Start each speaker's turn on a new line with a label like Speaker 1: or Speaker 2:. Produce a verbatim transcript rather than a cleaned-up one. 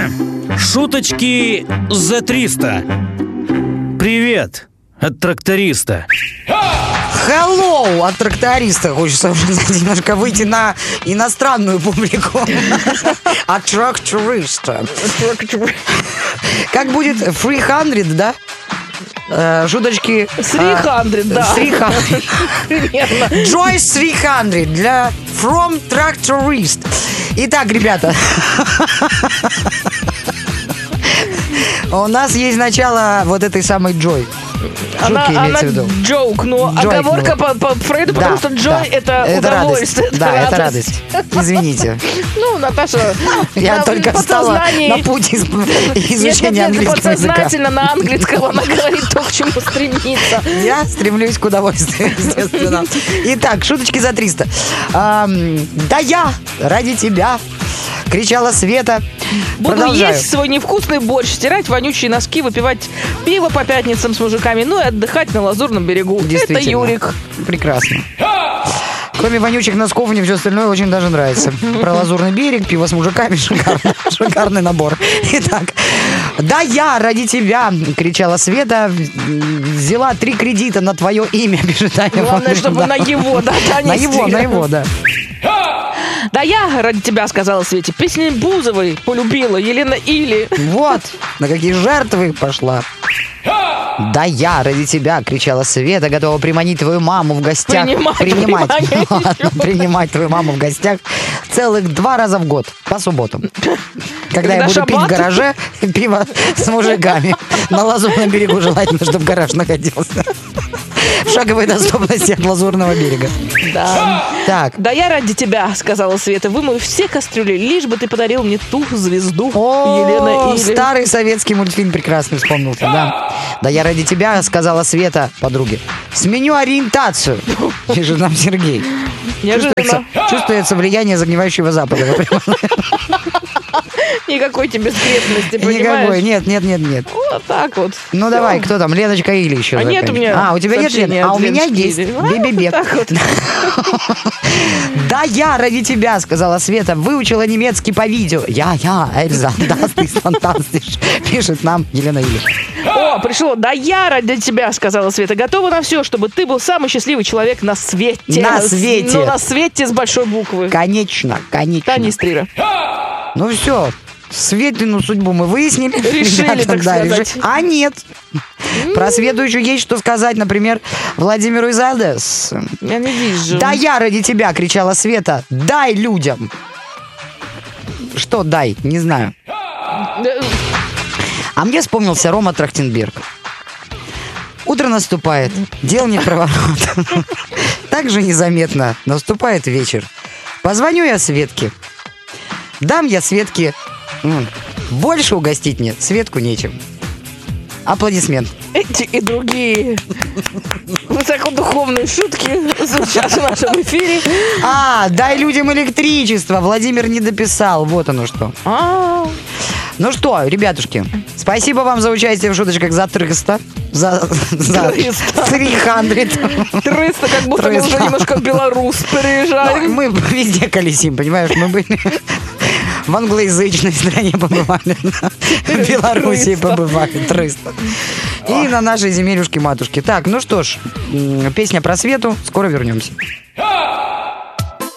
Speaker 1: Шуточки за триста. Привет от тракториста.
Speaker 2: Hello от тракториста. Хочется уже, знаете, немножко выйти на иностранную публику. От тракториста. Как будет? триста, да? Э, шуточки...
Speaker 3: триста, э, да.
Speaker 2: триста. Joyce триста для From Tractorist. Итак, ребята. У нас есть начало вот этой самой Джой.
Speaker 3: Она, она джоук, но Джой, оговорка ну, по, по Фрейду, да, потому что Джой да. это, это удовольствие.
Speaker 2: Радость. Да, это радость. Извините.
Speaker 3: Ну, Наташа,
Speaker 2: я на, только встала на путь из, изучения
Speaker 3: нет, нет,
Speaker 2: английского
Speaker 3: подсознательно
Speaker 2: языка.
Speaker 3: на английском она говорит то, к чему стремится.
Speaker 2: Я стремлюсь к удовольствию, естественно. Итак, шуточки за триста. Эм, да я ради тебя, кричала Света.
Speaker 3: Буду
Speaker 2: Продолжаю.
Speaker 3: есть свой невкусный борщ, стирать вонючие носки, выпивать пиво по пятницам с мужиками, ну и отдыхать на Лазурном берегу. Это Юрик.
Speaker 2: Прекрасно. Кроме вонючих носков, мне все остальное очень даже нравится. Про Лазурный берег, пиво с мужиками, шикарный, шикарный набор. Итак, да я ради тебя, кричала Света, взяла три кредита на твое имя, пишет Таня.
Speaker 3: Главное, чтобы на его, да,
Speaker 2: на его, на его, да.
Speaker 3: Да я ради тебя, сказала Свете, песни Бузовой полюбила Елена Или.
Speaker 2: Вот, на какие жертвы пошла. Да я ради тебя, кричала Света, готова приманить твою маму в гостях.
Speaker 3: Принимать,
Speaker 2: принимать, принимать. Ладно, принимать твою маму в гостях целых два раза в год, по субботам. Когда, Когда я буду шаббат? Пить в гараже пиво с мужиками. На Лазурном берегу желательно, чтобы гараж находился. В шаговой доступности от Лазурного берега.
Speaker 3: Да.
Speaker 2: Так.
Speaker 3: Да я ради тебя, сказала Света, вымою все кастрюли, лишь бы ты подарил мне ту звезду.
Speaker 2: О,
Speaker 3: Елена Или.
Speaker 2: Старый советский мультфильм прекрасный вспомнился, да. Да я ради тебя, сказала Света подруге, сменю ориентацию, пишет нам Сергей. Чувствуется, чувствуется влияние загнивающего Запада.
Speaker 3: Никакой тебе скрепности, понимаешь?
Speaker 2: Никакой, нет, нет, нет, нет.
Speaker 3: Вот так вот.
Speaker 2: Ну
Speaker 3: Все.
Speaker 2: Давай, кто там? Леночка или еще?
Speaker 3: А нет у меня.
Speaker 2: А, у тебя нет, Лен? А у меня есть. Бе-бе-бе. Да я ради тебя, сказала Света, выучила немецкий по видео. Я, я, Эльза, das ist fantastisch, пишет нам Елена Или.
Speaker 3: О, пришло. Да я ради тебя, сказала Света, готова на все, чтобы ты был самый счастливый человек на свете.
Speaker 2: На свете.
Speaker 3: Ну, на свете с большой буквы.
Speaker 2: Конечно, конечно.
Speaker 3: Таня Стрира.
Speaker 2: Ну все, Светлину судьбу мы выяснили.
Speaker 3: Решили, так
Speaker 2: да,
Speaker 3: сказать.
Speaker 2: Решили. А нет. Про Свету еще есть что сказать, например, Владимиру из Одессы.
Speaker 3: Я не вижу.
Speaker 2: Да я ради тебя, кричала Света, дай людям. Что дай? Не знаю. А мне вспомнился Рома Трахтенберг. Утро наступает, дел не проворот. Так же незаметно наступает вечер. Позвоню я Светке. Дам я Светке. М, больше угостить нет, Светку нечем. Аплодисмент.
Speaker 3: Эти и другие высокодуховные шутки звучат в нашем эфире.
Speaker 2: А, дай людям электричество. Владимир не дописал. Вот оно что.
Speaker 3: А-а-а.
Speaker 2: Ну что, ребятушки, спасибо вам за участие в шуточках за триста. За, за
Speaker 3: триста.
Speaker 2: триста.
Speaker 3: триста, как будто мы уже немножко в Беларусь переезжаем.
Speaker 2: Ну, мы везде колесим, понимаешь? Мы были в англоязычной стране побывали, в Беларуси побывали, триста. И на нашей земелюшке-матушке. Так, ну что ж, песня про Свету, скоро вернемся.